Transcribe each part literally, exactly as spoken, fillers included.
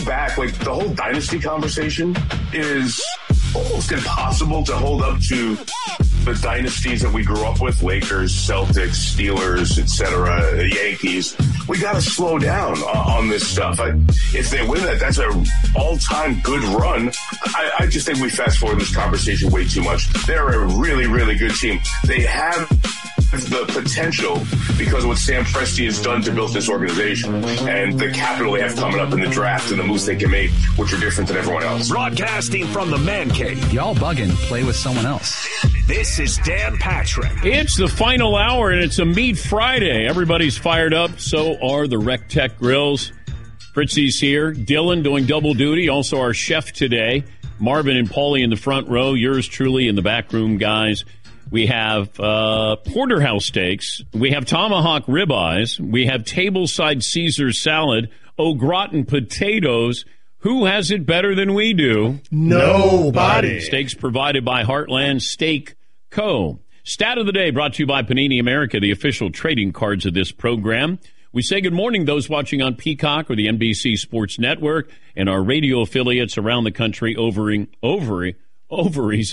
back, like the whole dynasty conversation is almost impossible to hold up to the dynasties that we grew up with, Lakers, Celtics, Steelers, et cetera, Yankees. We got to slow down on this stuff. I, if they win that, that's an all-time good run. I, I just think we fast-forward this conversation way too much. They're a really, really good team. They have the potential because of what Sam Presti has done to build this organization and the capital they have coming up in the draft and the moves they can make, which are different than everyone else. Broadcasting from the Man Cave. Y'all bugging. Play with someone else. This is Dan Patrick. It's the final hour, and it's a Meat Friday. Everybody's fired up. So are the Rec Tech Grills. Fritzy's here. Dylan doing double duty. Also our chef today. Marvin and Paulie in the front row. Yours truly in the back room, guys. We have uh, porterhouse steaks. We have tomahawk ribeyes. We have tableside Caesar salad. Au gratin potatoes. Who has it better than we do? Nobody. Steaks provided by Heartland Steak Co. Stat of the day brought to you by Panini America, the official trading cards of this program. We say good morning those watching on Peacock or the N B C Sports Network and our radio affiliates around the country overing, ovary, ovaries.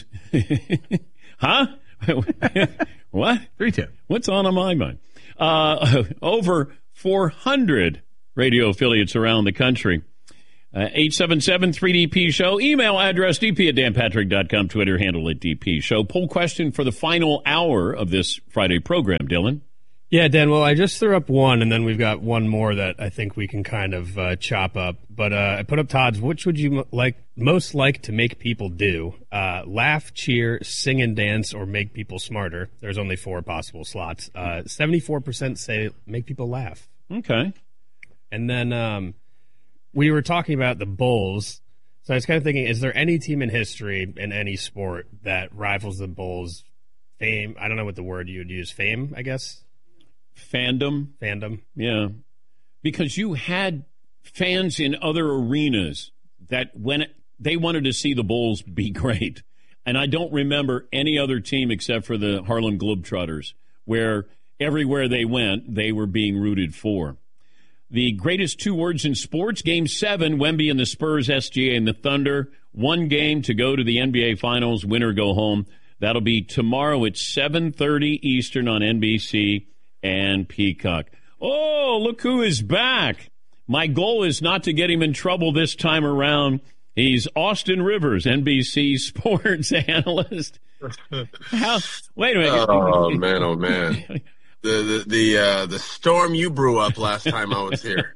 Huh? What? three two. What's on my mind? Uh, over four hundred radio affiliates around the country. Uh, eight seven seven three D P show. Email address d p at dan patrick dot com. Twitter handle at D P show. Poll question for the final hour of this Friday program, Dylan. Yeah, Dan, well, I just threw up one, and then we've got one more that I think we can kind of uh, chop up. But uh, I put up Todd's, which would you mo- like most like to make people do? Uh, laugh, cheer, sing and dance, or make people smarter? There's only four possible slots. Uh, seventy-four percent say make people laugh. Okay. And then um, we were talking about the Bulls. So I was kind of thinking, is there any team in history in any sport that rivals the Bulls? Fame? I don't know what the word you would use. Fame, I guess? Fandom. Fandom. Yeah. Because you had fans in other arenas that when it, they wanted to see the Bulls be great. And I don't remember any other team except for the Harlem Globetrotters where everywhere they went, they were being rooted for. The greatest two words in sports, Game seven, Wemby and the Spurs, S G A and the Thunder. One game to go to the N B A Finals, win or go home. That'll be tomorrow at seven thirty Eastern on N B C and Peacock. Oh, look who is back. My goal is not to get him in trouble this time around. He's Austin Rivers, N B C sports analyst. How, wait a minute. Oh, man, oh, man. The the the, uh, the storm you brew up last time I was here.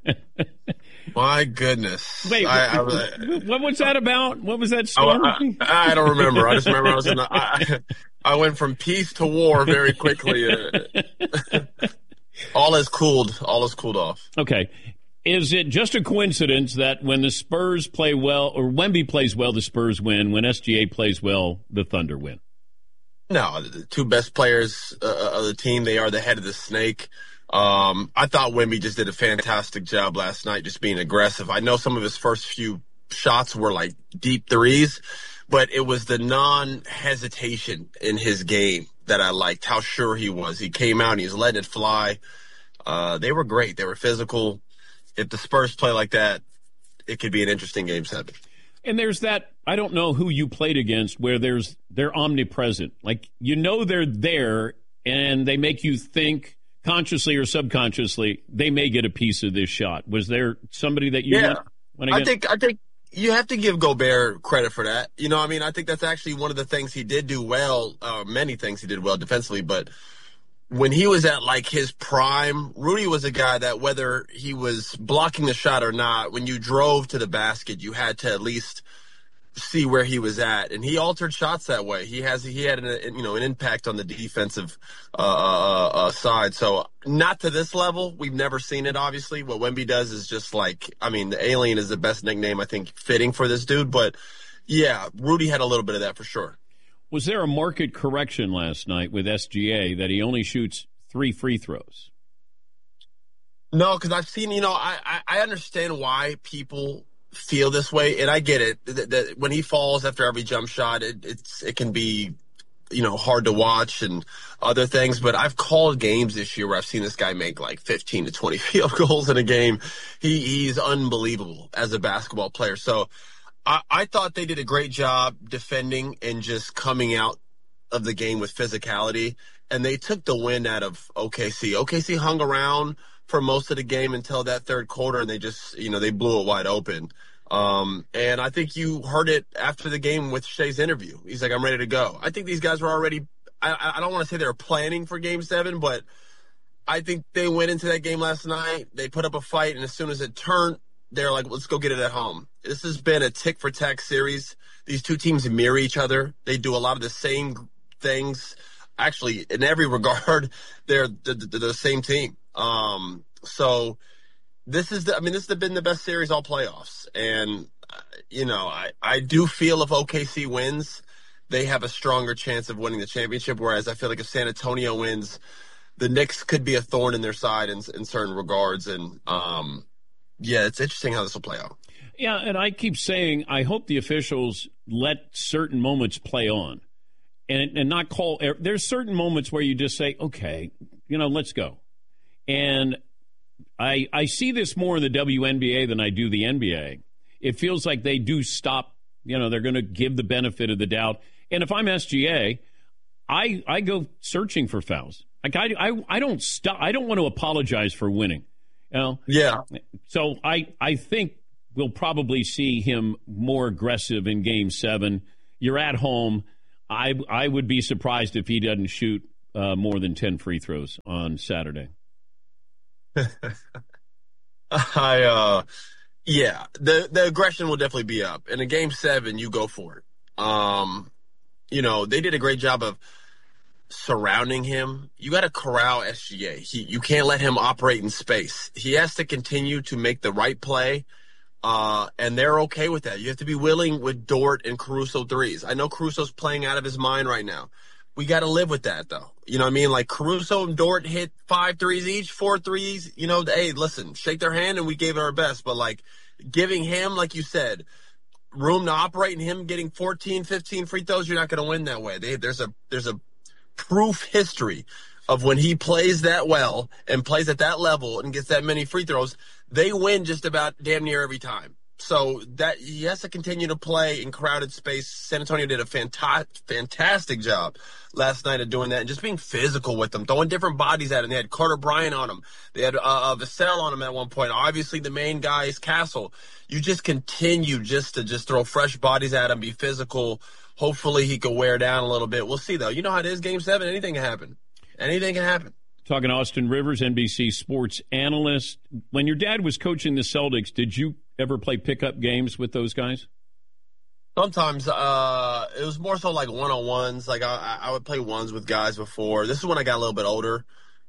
My goodness. Wait, I, I, what was that about? What was that storm? I, I, I don't remember. I just remember I was in the, I, I went from peace to war very quickly. All has cooled. All has cooled off. Okay. Is it just a coincidence that when the Spurs play well, or Wemby plays well, the Spurs win? When S G A plays well, the Thunder win? No, the two best players uh, of the team, they are the head of the snake. Um, I thought Wemby just did a fantastic job last night, just being aggressive. I know some of his first few shots were like deep threes, but it was the non-hesitation in his game that I liked, how sure he was. He came out and he was letting it fly. Uh, they were great. They were physical. If the Spurs play like that, it could be an interesting game seven. And there's that, I don't know who you played against, where there's they're omnipresent. Like, you know they're there, and they make you think, consciously or subconsciously, they may get a piece of this shot. Was there somebody that you yeah. went, went I think I think you have to give Gobert credit for that. You know, I mean, I think that's actually one of the things he did do well, uh, many things he did well defensively, but when he was at, like, his prime, Rudy was a guy that whether he was blocking the shot or not, when you drove to the basket, you had to at least see where he was at. And he altered shots that way. He has he had, an, you know, an impact on the defensive uh, uh, uh, side. So not to this level. We've never seen it, obviously. What Wemby does is just like, I mean, the alien is the best nickname, I think, fitting for this dude. But, yeah, Rudy had a little bit of that for sure. Was there a market correction last night with S G A that he only shoots three free throws? No, because I've seen, you know, I, I, I understand why people feel this way, and I get it. That, that when he falls after every jump shot, it, it's it can be you know, hard to watch and other things. But I've called games this year where I've seen this guy make like fifteen to twenty field goals in a game. He he's unbelievable as a basketball player. So I, I thought they did a great job defending and just coming out of the game with physicality. And they took the win out of O K C. O K C hung around for most of the game until that third quarter, and they just, you know, they blew it wide open. Um, and I think you heard it after the game with Shai's interview. He's like, I'm ready to go. I think these guys were already, I, I don't want to say they were planning for game seven, but I think they went into that game last night. They put up a fight, and as soon as it turned, they're like, let's go get it at home. This has been a tick-for-tack series. These two teams mirror each other. They do a lot of the same things. Actually, in every regard, they're the, the, the same team. Um, so this is the, I mean, this has been the best series all playoffs. And, uh, you know, I, I do feel if O K C wins, they have a stronger chance of winning the championship. Whereas I feel like if San Antonio wins, the Knicks could be a thorn in their side in, in certain regards. And, um, yeah, it's interesting how this will play out. Yeah, and I keep saying I hope the officials let certain moments play on. And, and not call – there's certain moments where you just say, okay, you know, let's go. And I I see this more in the W N B A than I do the N B A. It feels like they do stop – you know, they're going to give the benefit of the doubt. And if I'm S G A, I I go searching for fouls. Like I, I, I don't stop. I don't want to apologize for winning. You know? Yeah. So I, I think we'll probably see him more aggressive in Game seven. You're at home. I I would be surprised if he doesn't shoot uh, more than ten free throws on Saturday. I uh, yeah, the the aggression will definitely be up. And in Game Seven, you go for it. Um, you know, they did a great job of surrounding him. You got to corral S G A. He, you can't let him operate in space. He has to continue to make the right play. Uh, and they're okay with that. You have to be willing with Dort and Caruso threes. I know Caruso's playing out of his mind right now. We got to live with that, though. You know what I mean? Like, Caruso and Dort hit five threes each, four threes. You know, hey, listen, shake their hand, and we gave it our best. But, like, giving him, like you said, room to operate and him getting fourteen, fifteen free throws, you're not going to win that way. They, there's a there's a proof history of when he plays that well and plays at that level and gets that many free throws, they win just about damn near every time. So that he has to continue to play in crowded space. San Antonio did a fanta- fantastic job last night of doing that and just being physical with them, throwing different bodies at him. They had Carter Bryant on him. They had uh, uh, Vassell on him at one point. Obviously, the main guy is Castle. You just continue just to just throw fresh bodies at him, be physical. Hopefully, he could wear down a little bit. We'll see, though. You know how it is, Game seven. Anything can happen. Anything can happen. Talking to Austin Rivers, N B C sports analyst. When your dad was coaching the Celtics, did you ever play pickup games with those guys? Sometimes. Uh, it was more so like one-on-ones. Like, I, I would play ones with guys before. This is when I got a little bit older.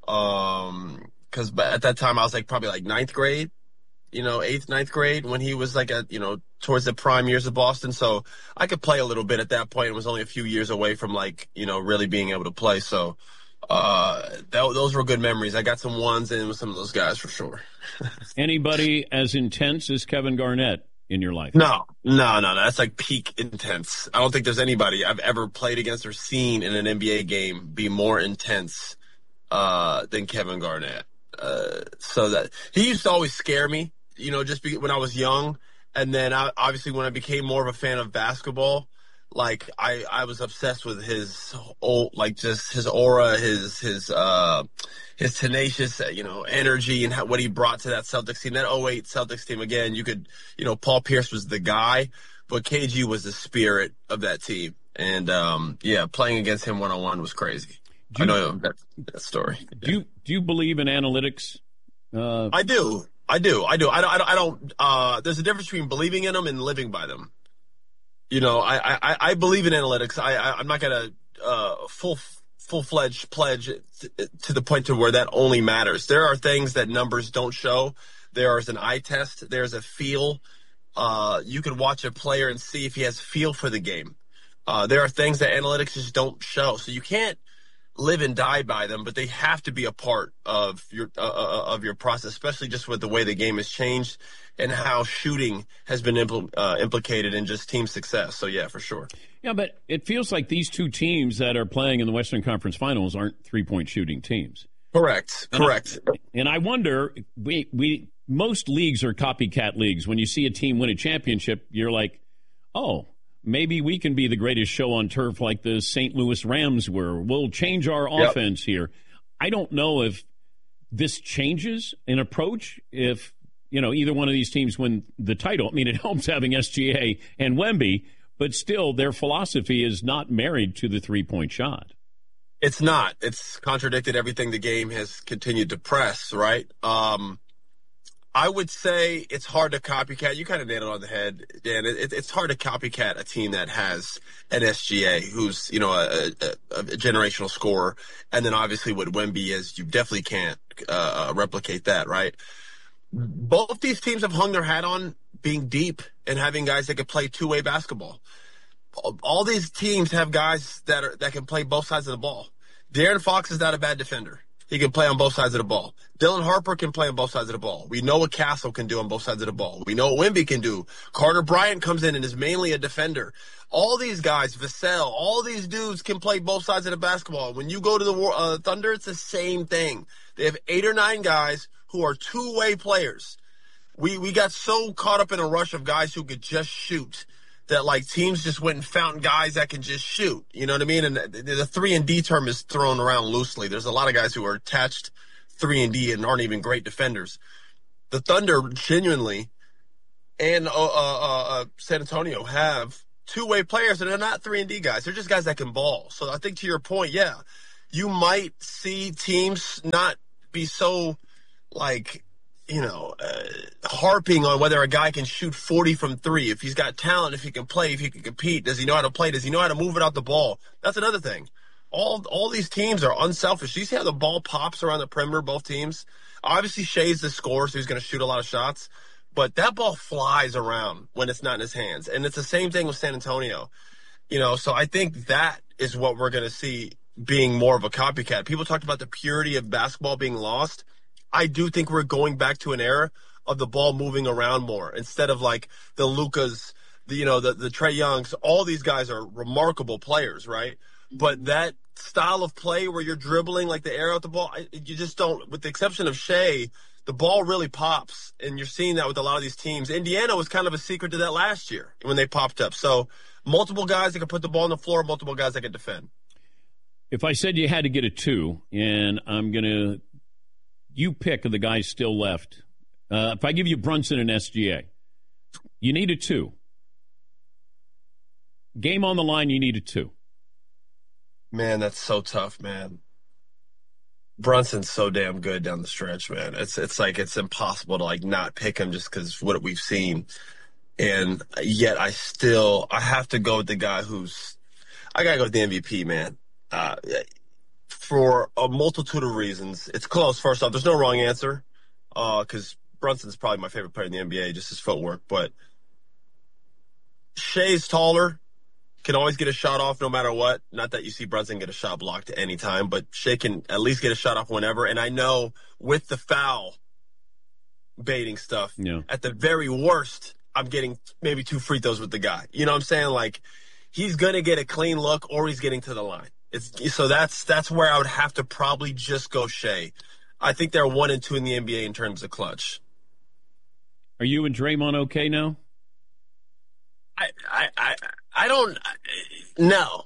Um, because at that time, I was like probably like ninth grade, you know, eighth, ninth grade when he was like, at, you know, towards the prime years of Boston. So I could play a little bit at that point. It was only a few years away from like, you know, really being able to play. So Uh, that, those were good memories. I got some ones in with some of those guys for sure. Anybody as intense as Kevin Garnett in your life? No, no, no, no. That's like peak intense. I don't think there's anybody I've ever played against or seen in an N B A game be more intense uh, than Kevin Garnett. Uh, so that he used to always scare me, you know, just be, when I was young. And then I, obviously when I became more of a fan of basketball, like I, I was obsessed with his old, like just his aura, his his uh his tenacious, you know, energy and how, what he brought to that Celtics team. That oh eight Celtics team, again, you could, you know, Paul Pierce was the guy, but K G was the spirit of that team. And um, yeah, playing against him one on one was crazy. You, I know that, that story. Do yeah. you do you believe in analytics? Uh, I do, I do, I do. I don't, I don't. I don't uh, there's a difference between believing in them and living by them. You know, I, I, I believe in analytics. I, I I'm not gonna uh, full full fledged pledge to, to the point to where that only matters. There are things that numbers don't show. There is an eye test. There's a feel. Uh, you can watch a player and see if he has feel for the game. Uh, there are things that analytics just don't show. So you can't live and die by them, but they have to be a part of your uh, of your process, especially just with the way the game has changed and how shooting has been impl- uh, implicated in just team success. So, yeah, for sure. Yeah, but it feels like these two teams that are playing in the Western Conference Finals aren't three-point shooting teams. Correct. Correct. And I, and I wonder, we we most leagues are copycat leagues. When you see a team win a championship, you're like, oh, maybe we can be the greatest show on turf like the Saint Louis Rams were. We'll change our Yep. offense here. I don't know if this changes an approach if, you know, either one of these teams win the title. I mean, it helps having S G A and Wemby, but still their philosophy is not married to the three-point shot. It's not. It's contradicted everything the game has continued to press, right? Um, I would say it's hard to copycat. You kind of nailed it on the head, Dan. It, it's hard to copycat a team that has an S G A who's, you know, a, a, a generational scorer. And then obviously what Wemby is, you definitely can't uh, replicate that, right? Both these teams have hung their hat on being deep and having guys that can play two-way basketball. All these teams have guys that are that can play both sides of the ball. De'Aaron Fox is not a bad defender. He can play on both sides of the ball. Dylan Harper can play on both sides of the ball. We know what Castle can do on both sides of the ball. We know what Wemby can do. Carter Bryant comes in and is mainly a defender. All these guys, Vassell, all these dudes can play both sides of the basketball. When you go to the uh, Thunder, it's the same thing. They have eight or nine guys who are two-way players. We we got so caught up in a rush of guys who could just shoot that, like, teams just went and found guys that can just shoot. You know what I mean? And the, the three and D term is thrown around loosely. There's a lot of guys who are attached three and D and aren't even great defenders. The Thunder genuinely and uh, uh, uh, San Antonio have two-way players, and they're not three and D guys. They're just guys that can ball. So I think to your point, yeah, you might see teams not be so, like, you know, uh, harping on whether a guy can shoot forty from three. If he's got talent, if he can play, if he can compete, does he know how to play? Does he know how to move it out the ball? That's another thing. All all these teams are unselfish. You see how the ball pops around the perimeter, both teams? Obviously, Shea's the scorer, so he's going to shoot a lot of shots. But that ball flies around when it's not in his hands. And it's the same thing with San Antonio. You know, so I think that is what we're going to see being more of a copycat. People talked about the purity of basketball being lost. I do think we're going back to an era of the ball moving around more instead of like the Lukas, the, you know, the, the Trae Youngs. All these guys are remarkable players, right? But that style of play where you're dribbling like the air out the ball, I, you just don't, with the exception of Shea, the ball really pops. And you're seeing that with a lot of these teams. Indiana was kind of a secret to that last year when they popped up. So multiple guys that can put the ball on the floor, multiple guys that can defend. If I said you had to get a two, and I'm going to, you pick of the guys still left. Uh, if I give you Brunson and S G A, you need a two. Game on the line, you need a two. Man, that's so tough, man. Brunson's so damn good down the stretch, man. It's it's like it's impossible to like not pick him just because what we've seen. And yet I still I have to go with the guy who's I gotta go with the M V P, man. Uh, for a multitude of reasons. It's close, first off. There's no wrong answer because uh, Brunson's probably my favorite player in the N B A, just his footwork. But Shea's taller, can always get a shot off no matter what. Not that you see Brunson get a shot blocked at any time, but Shea can at least get a shot off whenever. And I know with the foul baiting stuff, yeah. at the very worst, I'm getting maybe two free throws with the guy. You know what I'm saying? Like, he's going to get a clean look or he's getting to the line. It's, so that's that's where I would have to probably just go Shea. I think they're one and two in the N B A in terms of clutch. Are you and Draymond okay now? I I I, I don't know.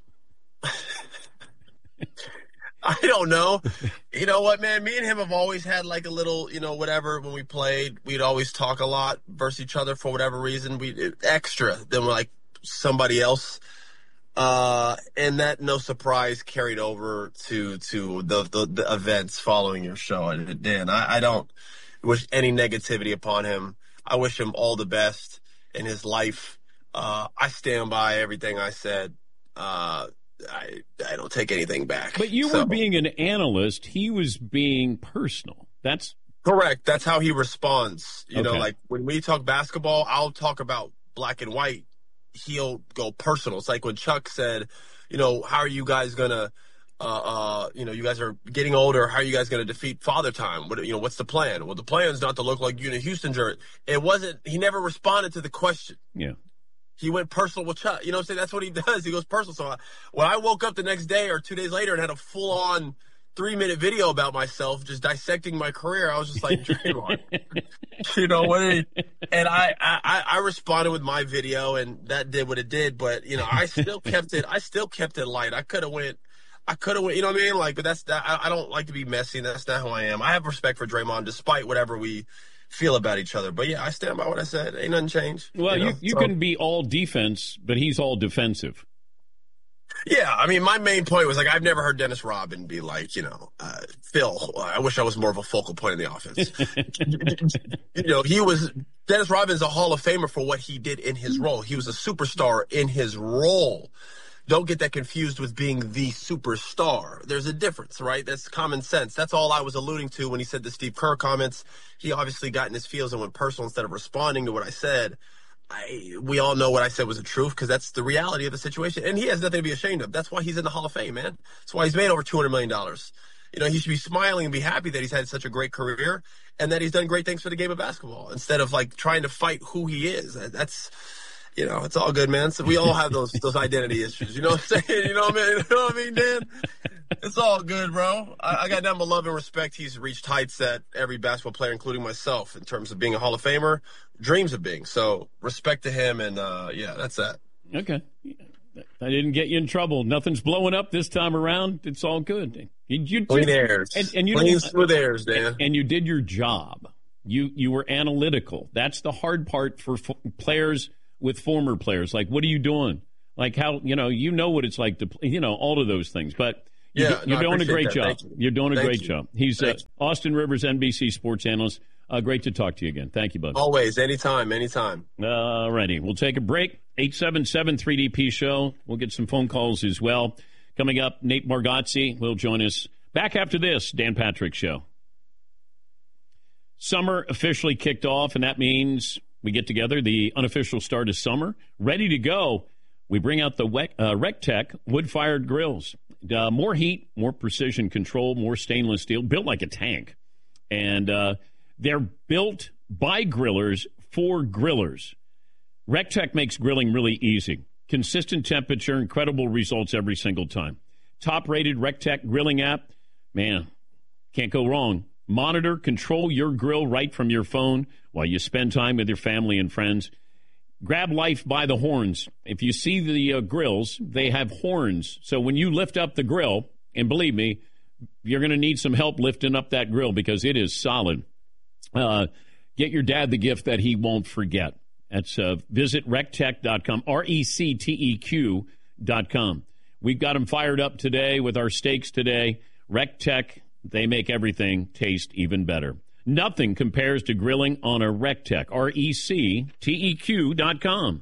I don't know. You know what, man? Me and him have always had like a little, you know, whatever. When we played, we'd always talk a lot versus each other for whatever reason. We extra than like somebody else. Uh, and that, no surprise, carried over to to the, the, the events following your show. And Dan, I, I don't wish any negativity upon him. I wish him all the best in his life. Uh, I stand by everything I said. Uh, I I don't take anything back. But you so. were being an analyst. He was being personal. That's correct. That's how he responds. You okay. know, like when we talk basketball, I'll talk about black and white. He'll go personal. It's like when Chuck said, you know, how are you guys going to, uh, uh, you know, you guys are getting older. How are you guys going to defeat Father Time? What, you know, what's the plan? Well, the plan is not to look like you in a Houston jersey. It wasn't, he never responded to the question. Yeah. He went personal with Chuck. You know what I'm saying? That's what he does. He goes personal. So I, when I woke up the next day or two days later and had a full-on three-minute video about myself, just dissecting my career, I was just like, Draymond, you know what? I, and I, I, I responded with my video, and that did what it did. But you know, I still kept it. I still kept it light. I could have went. I could have went. You know what I mean? Like, but that's. That, I, I don't like to be messy. And that's not who I am. I have respect for Draymond, despite whatever we feel about each other. But yeah, I stand by what I said. Ain't nothing changed. Well, you, know? you, you so, can be all defense, but he's all defensive. Yeah, I mean, my main point was, like, I've never heard Dennis Rodman be like, you know, uh, Phil, I wish I was more of a focal point in the offense. You know, he was – Dennis Rodman's a Hall of Famer for what he did in his role. He was a superstar in his role. Don't get that confused with being the superstar. There's a difference, right? That's common sense. That's all I was alluding to when he said the Steve Kerr comments. He obviously got in his feels and went personal instead of responding to what I said. I, we all know what I said was the truth because that's the reality of the situation. And he has nothing to be ashamed of. That's why he's in the Hall of Fame, man. That's why he's made over two hundred million dollars. You know, he should be smiling and be happy that he's had such a great career and that he's done great things for the game of basketball instead of, like, trying to fight who he is. That's, you know, it's all good, man. So we all have those those identity issues. You know what I'm saying? You know what I mean? You know what I mean, Dan? It's all good, bro. I, I got nothing but love and respect. He's reached heights that every basketball player, including myself, in terms of being a Hall of Famer, dreams of being. So respect to him, and uh, yeah, that's that. Okay. I didn't get you in trouble. Nothing's blowing up this time around. It's all good. You, you Clean airs. And, and you Clean, know, smooth airs, Dan. And, and you did your job. You you were analytical. That's the hard part for f- players with former players. Like, what are you doing? Like, how, you know, you know what it's like to, you know, all of those things. But you're, yeah, you're no, doing a great that. job. You. You're doing a Thank great you. job. He's uh, Austin Rivers, N B C sports analyst. Uh, great to talk to you again. Thank you, bud. Always, anytime, anytime. All righty. We'll take a break. eight seven seven three D P show. We'll get some phone calls as well. Coming up, Nate Bargatze will join us back after this Dan Patrick Show. Summer officially kicked off, and that means we get together, the unofficial start of summer. Ready to go. We bring out the uh, RecTech wood-fired grills. Uh, more heat, more precision control, more stainless steel, built like a tank. And uh, they're built by grillers for grillers. RecTech makes grilling really easy. Consistent temperature, incredible results every single time. Top-rated RecTech grilling app. Man, can't go wrong. Monitor, control your grill right from your phone while you spend time with your family and friends. Grab life by the horns. If you see the uh, grills, they have horns. So when you lift up the grill, and believe me, you're going to need some help lifting up that grill because it is solid. Uh, get your dad the gift that he won't forget. That's uh, visit rectech dot com, R E C T E Q dot com. We've got them fired up today with our steaks today. RecTech, they make everything taste even better. Nothing compares to grilling on a RecTech, R E C T E Q dot com.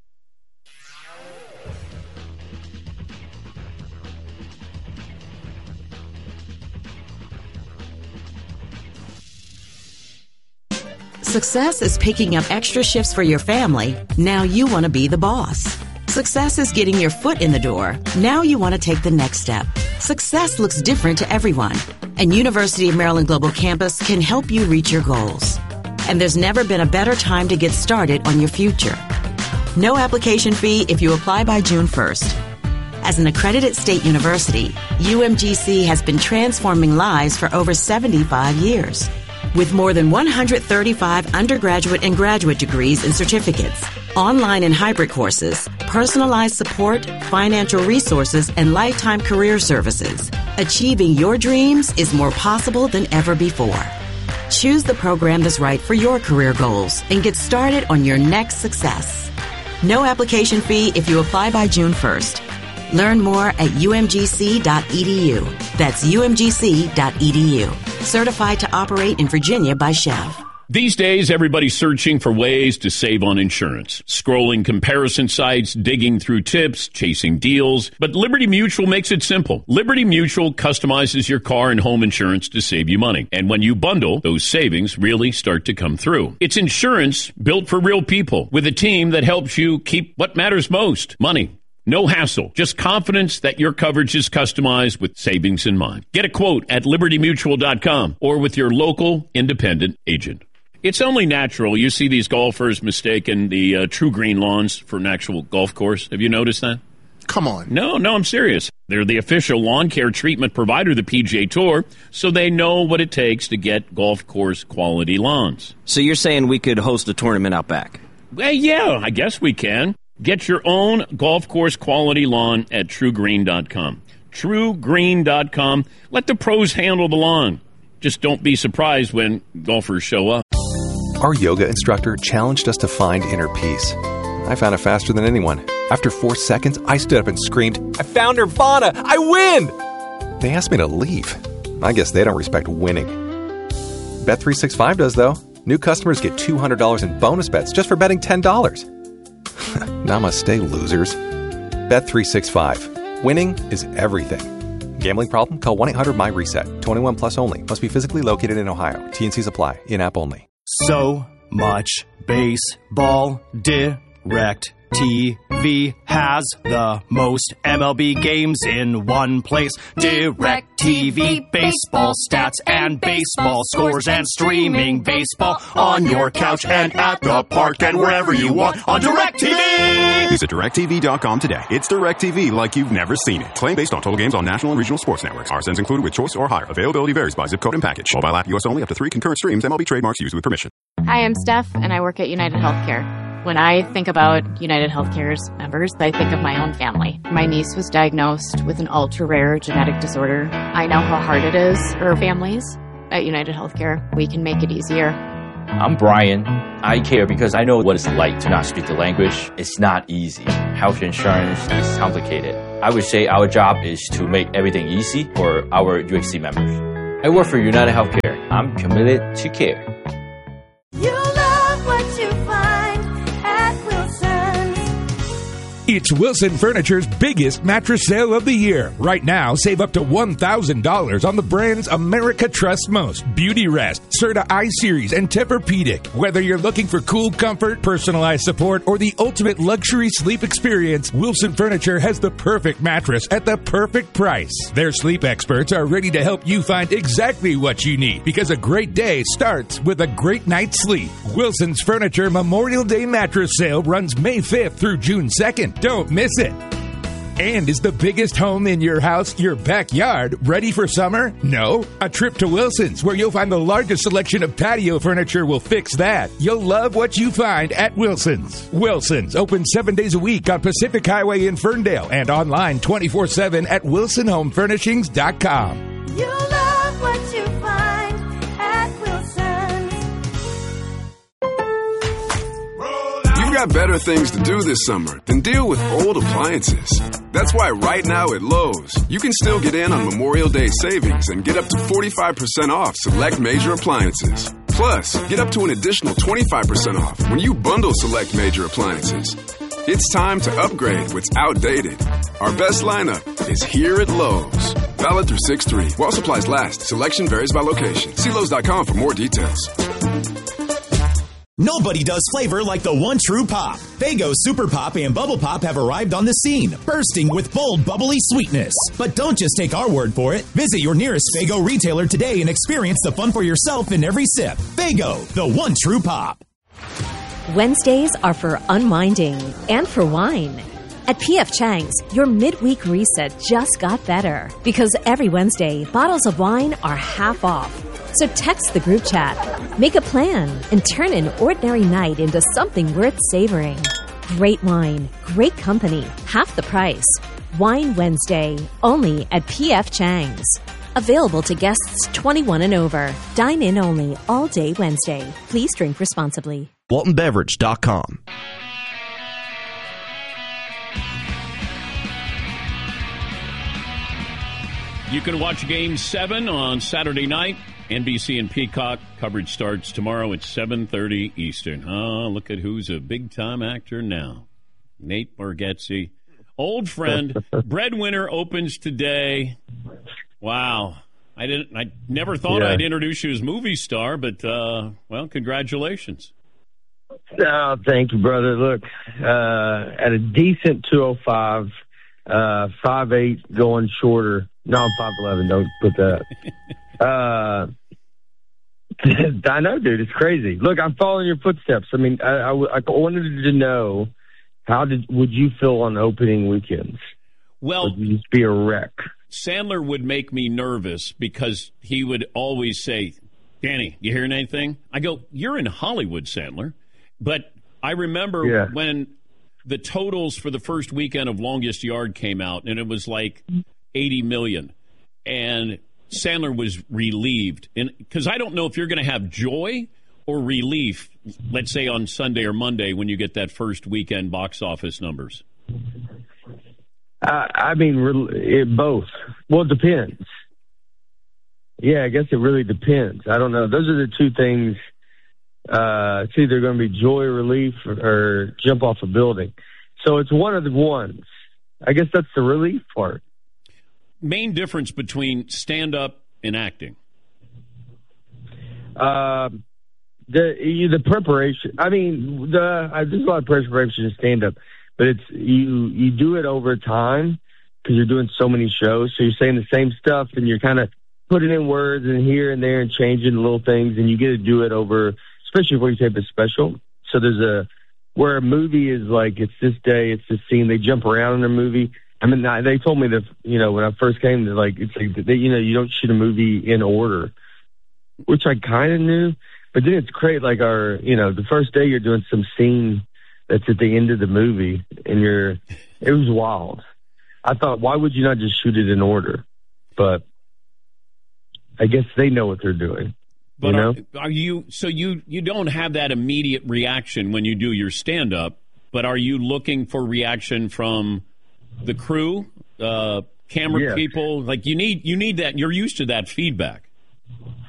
Success is picking up extra shifts for your family. Now you want to be the boss. Success is getting your foot in the door. Now you want to take the next step. Success looks different to everyone, and University of Maryland Global Campus can help you reach your goals. And there's never been a better time to get started on your future. No application fee if you apply by June first. As an accredited state university, U M G C has been transforming lives for over seventy-five years. With more than one hundred thirty-five undergraduate and graduate degrees and certificates, online and hybrid courses, personalized support, financial resources, and lifetime career services, achieving your dreams is more possible than ever before. Choose the program that's right for your career goals and get started on your next success. No application fee if you apply by June first. Learn more at U M G C dot E D U. That's U M G C dot E D U. Certified to operate in Virginia by Chev. These days, everybody's searching for ways to save on insurance. Scrolling comparison sites, digging through tips, chasing deals. But Liberty Mutual makes it simple. Liberty Mutual customizes your car and home insurance to save you money. And when you bundle, those savings really start to come through. It's insurance built for real people with a team that helps you keep what matters most, money. No hassle, just confidence that your coverage is customized with savings in mind. Get a quote at liberty mutual dot com or with your local independent agent. It's only natural. You see these golfers mistaking the uh, True Green lawns for an actual golf course. Have you noticed that? Come on. No, no, I'm serious. They're the official lawn care treatment provider of the P G A Tour, so they know what it takes to get golf course quality lawns. So you're saying we could host a tournament out back? Well, yeah, I guess we can. Get your own golf course quality lawn at true green dot com. true green dot com. Let the pros handle the lawn. Just don't be surprised when golfers show up. Our yoga instructor challenged us to find inner peace. I found it faster than anyone. After four seconds, I stood up and screamed, "I found Nirvana! I win!" They asked me to leave. I guess they don't respect winning. Bet three sixty-five does, though. New customers get two hundred dollars in bonus bets just for betting ten dollars. Namaste, losers. Bet three sixty-five. Winning is everything. Gambling problem? Call one eight hundred my reset. twenty-one plus only. Must be physically located in Ohio. T N Cs apply. In-app only. So much baseball. Direct T V has the most M L B games in one place. Direct T V, baseball stats and baseball scores and streaming baseball on your couch and at the park and wherever you want on DirecTV. Visit direct T V dot com today. It's DirecTV like you've never seen it. Claim based on total games on national and regional sports networks. R S Ns included with choice or higher. Availability varies by zip code and package. Mobile app U S only. Up to three concurrent streams. M L B trademarks used with permission. Hi, I'm Steph, and I work at United Healthcare. When I think about United Healthcare's members, I think of my own family. My niece was diagnosed with an ultra-rare genetic disorder. I know how hard it is for families. At United Healthcare, we can make it easier. I'm Brian. I care because I know what it's like to not speak the language. It's not easy. Health insurance is complicated. I would say our job is to make everything easy for our U H C members. I work for United Healthcare. I'm committed to care. You love what you find at Wilson's. It's Wilson Furniture's biggest mattress sale of the year. Right now, save up to one thousand dollars on the brands America trusts most. Beauty Rest, Serta I-Series, and Tempur-Pedic. Whether you're looking for cool comfort, personalized support, or the ultimate luxury sleep experience, Wilson Furniture has the perfect mattress at the perfect price. Their sleep experts are ready to help you find exactly what you need, because a great day starts with a great night's sleep. Wilson's Furniture Memorial Day mattress sale runs May fifth through June second. Don't miss it. And is the biggest home in your house your backyard ready for summer? No? A trip to Wilson's, where you'll find the largest selection of patio furniture, will fix that. You'll love what you find at Wilson's. Wilson's, open seven days a week on Pacific Highway in Ferndale and online twenty-four seven at wilson home furnishings dot com. You love what you find at Wilson's. You've got better things to do this summer than deal with old appliances. That's why right now at Lowe's, you can still get in on Memorial Day savings and get up to forty-five percent off select major appliances. Plus, get up to an additional twenty-five percent off when you bundle select major appliances. It's time to upgrade what's outdated. Our best lineup is here at Lowe's. Valid through six three. While supplies last, selection varies by location. See Lowe's dot com for more details. Nobody does flavor like the one true pop. Faygo Super Pop and Bubble Pop have arrived on the scene, bursting with bold, bubbly sweetness. But don't just take our word for it. Visit your nearest Faygo retailer today and experience the fun for yourself in every sip. Faygo, the one true pop. Wednesdays are for unwinding and for wine. At P F Chang's, your midweek reset just got better because every Wednesday, bottles of wine are half off. So text the group chat, make a plan, and turn an ordinary night into something worth savoring. Great wine, great company, half the price. Wine Wednesday, only at P F Chang's. Available to guests twenty-one and over. Dine in only all day Wednesday. Please drink responsibly. Walton Beverage dot com. You can watch Game seven on Saturday night. N B C and Peacock. Coverage starts tomorrow at seven thirty Eastern. Oh, look at who's a big-time actor now. Nate Bargatze. Old friend. Breadwinner opens today. Wow. I didn't. I never thought yeah. I'd introduce you as movie star, but, uh, well, congratulations. Oh, thank you, brother. Look, uh, at a decent two oh five, uh, five eight going shorter. No, I'm five eleven. Don't put that. uh, I know, dude. It's crazy. Look, I'm following your footsteps. I mean, I, I, I wanted to know, how did would you feel on opening weekends? Well, would you just be a wreck? Sandler would make me nervous because he would always say, Danny, you hearing anything? I go, you're in Hollywood, Sandler. But I remember yeah. when the totals for the first weekend of Longest Yard came out, and it was like eighty million. And Sandler was relieved. And because I don't know if you're going to have joy or relief, let's say on Sunday or Monday when you get that first weekend box office numbers. Uh, I mean, it, both. Well, it depends. Yeah, I guess it really depends. I don't know. Those are the two things. Uh, it's either going to be joy, relief, or, or jump off a building. So it's one of the ones. I guess that's the relief part. Main difference between stand-up and acting? Uh, the the preparation. I mean, the uh, there's a lot of preparation in stand-up, but it's you you do it over time because you're doing so many shows. So you're saying the same stuff, and you're kind of putting in words and here and there and changing little things, and you get to do it over, especially when you tape a special. So there's a where a movie is like it's this day, it's this scene. They jump around in a movie. I mean, they told me that, you know, when I first came, to like, it's like, they, you know, you don't shoot a movie in order, which I kind of knew. But then it's great, like our, you know, the first day you're doing some scene that's at the end of the movie, and you're, it was wild. I thought, why would you not just shoot it in order? But I guess they know what they're doing. But you know? are, are you, so you, you don't have that immediate reaction when you do your stand-up, but are you looking for reaction from the crew, uh, camera yeah. people? Like you need, you need that. You're used to that feedback.